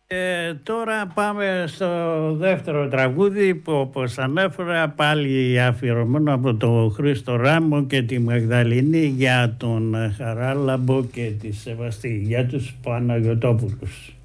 Τώρα πάμε στο δεύτερο τραγούδι που, όπως ανέφερα, πάλι αφιερωμένο από τον Χρήστο Ράμο και τη Μαγδαληνή για τον Χαράλαμπο και τη Σεβαστή, για τους Παναγιωτόπουλους.